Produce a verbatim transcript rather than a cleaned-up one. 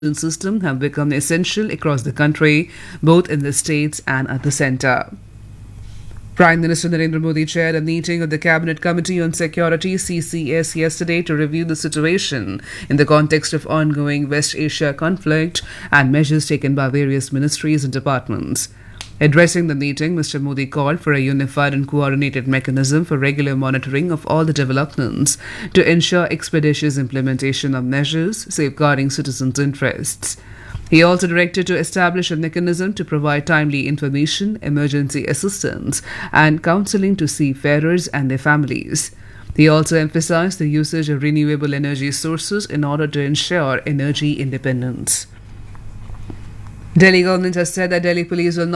system have become essential across the country, both in the states and at the centre. Prime Minister Narendra Modi chaired a meeting of the Cabinet Committee on Security C C S yesterday to review the situation in the context of ongoing West Asia conflict and measures taken by various ministries and departments. Addressing the meeting, Mister Modi called for a unified and coordinated mechanism for regular monitoring of all the developments to ensure expeditious implementation of measures safeguarding citizens' interests. He also directed to establish a mechanism to provide timely information, emergency assistance, and counseling to seafarers and their families. He also emphasized the usage of renewable energy sources in order to ensure energy independence. Delhi government has said that Delhi police will not